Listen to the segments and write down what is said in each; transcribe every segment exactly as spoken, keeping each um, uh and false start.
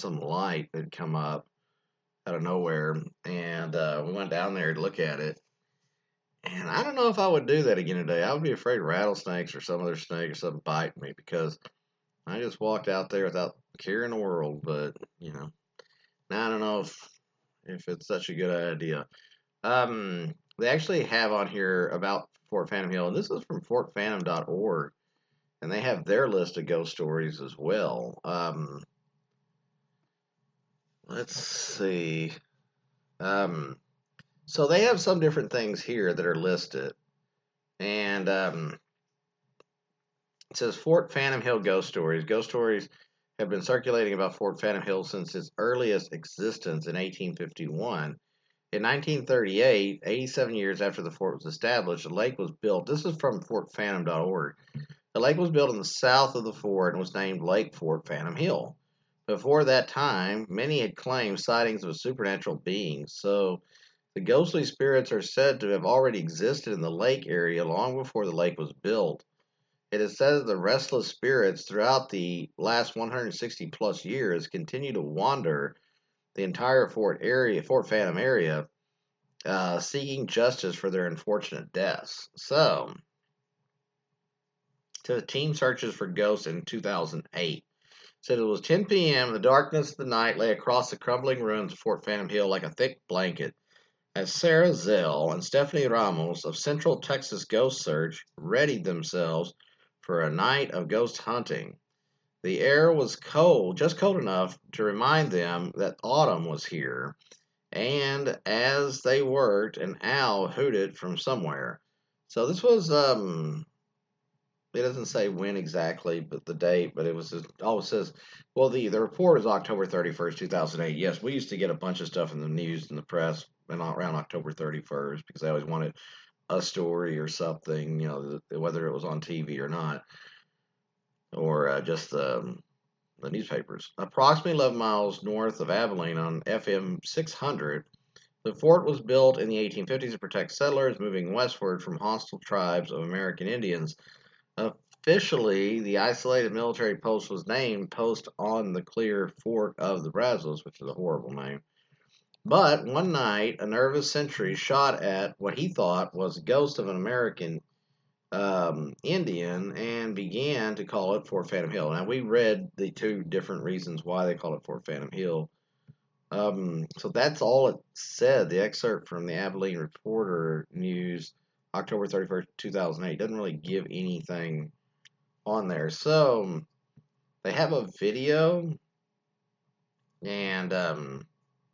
some light that come up out of nowhere, and uh, we went down there to look at it. And I don't know if I would do that again today. I would be afraid of rattlesnakes or some other snake or something bite me because I just walked out there without care in the world. But you know, now I don't know if if it's such a good idea. Um, they actually have on here about Fort Phantom Hill, and this is from fort phantom dot org, and they have their list of ghost stories as well. Um, let's see. Um, so they have some different things here that are listed, and um, it says Fort Phantom Hill ghost stories. Ghost stories have been circulating about Fort Phantom Hill since its earliest existence in eighteen fifty-one. In nineteen thirty-eight, eighty-seven years after the fort was established, a lake was built. This is from fort phantom dot org. The lake was built in the south of the fort and was named Lake Fort Phantom Hill. Before that time, many had claimed sightings of supernatural beings, so the ghostly spirits are said to have already existed in the lake area long before the lake was built. It is said that the restless spirits throughout the last one hundred sixty plus years continue to wander the entire fort area, Fort Phantom area, uh, seeking justice for their unfortunate deaths. So, to the team searches for ghosts in two thousand eight. Said it was ten p m. The darkness of the night lay across the crumbling ruins of Fort Phantom Hill like a thick blanket as Sarah Zell and Stephanie Ramos of Central Texas Ghost Search readied themselves for a night of ghost hunting. The air was cold, just cold enough to remind them that autumn was here, and as they worked, an owl hooted from somewhere. So this was um it doesn't say when exactly, but the date, but it was just, oh, it says, well, the, the report is October thirty-first, two thousand eight. Yes, we used to get a bunch of stuff in the news and the press around October thirty-first because they always wanted a story or something, you know, whether it was on T V or not, or uh, just um, the newspapers. Approximately eleven miles north of Abilene on F M six hundred, the fort was built in the eighteen fifties to protect settlers moving westward from hostile tribes of American Indians. Officially, the isolated military post was named Post on the Clear Fork of the Brazos, which is a horrible name. But one night, a nervous sentry shot at what he thought was a ghost of an American um, Indian and began to call it Fort Phantom Hill. Now, we read the two different reasons why they call it Fort Phantom Hill. Um, so that's all it said. The excerpt from the Abilene Reporter News, October thirty-first, two thousand eight, doesn't really give anything on there. So they have a video, and um,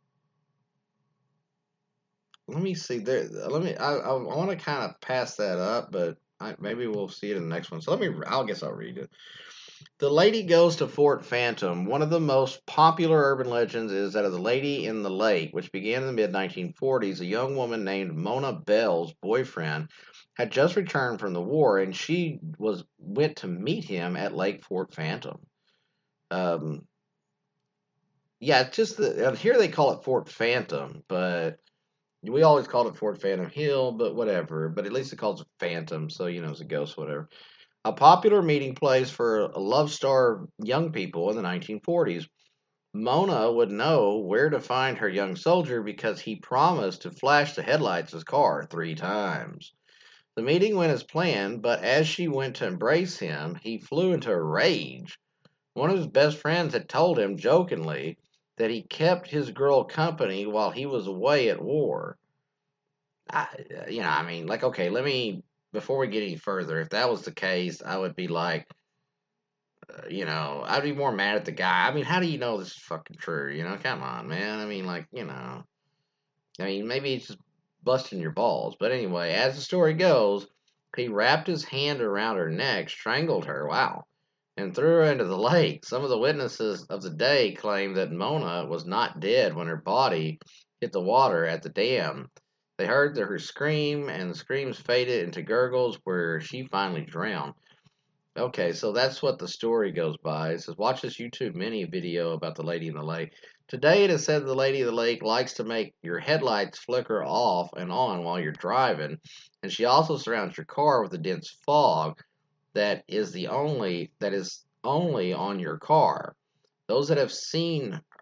let me see there. Let me. I I, I want to kind of pass that up, but I, maybe we'll see it in the next one. So let me. I guess I'll read it. The Lady Goes to Fort Phantom. One of the most popular urban legends is that of the Lady in the Lake, which began in the mid nineteen forties. A young woman named Mona Bell's boyfriend had just returned from the war, and she was went to meet him at Lake Fort Phantom. Um, yeah, it's just the, here they call it Fort Phantom, but we always called it Fort Phantom Hill, but whatever. But at least it calls it Phantom, so you know it's a ghost, whatever. A popular meeting place for love-starved young people in the nineteen forties. Mona would know where to find her young soldier because he promised to flash the headlights of his car three times. The meeting went as planned, but as she went to embrace him, he flew into a rage. One of his best friends had told him jokingly that he kept his girl company while he was away at war. I, you know, I mean, like, okay, let me, before we get any further, if that was the case, I would be like, uh, you know, I'd be more mad at the guy. I mean, how do you know this is fucking true? You know, come on, man. I mean, like, you know, I mean, maybe it's just busting your balls. But anyway, as the story goes, he wrapped his hand around her neck, strangled her, wow, and threw her into the lake. Some of the witnesses of the day claim that Mona was not dead when her body hit the water at the dam. They heard her scream, and the screams faded into gurgles where she finally drowned. Okay, so that's what the story goes by. It says, watch this YouTube mini video about the lady in the lake. Today it is said the lady in the lake likes to make your headlights flicker off and on while you're driving, and she also surrounds your car with a dense fog that is the only that is only on your car. Those that have seen